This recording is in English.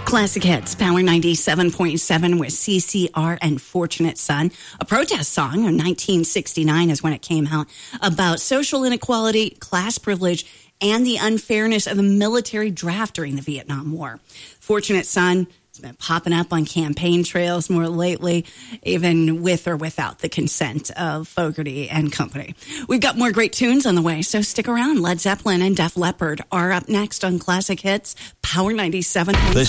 Classic Hits, Power 97.7 with CCR and Fortunate Son. A protest song in 1969 is when it came out, about social inequality, class privilege, and the unfairness of the military draft during the Vietnam War. Fortunate Son has been popping up on campaign trails more lately, even with or without the consent of Fogerty and company. We've got more great tunes on the way, so stick around. Led Zeppelin and Def Leppard are up next on Classic Hits, Power 97.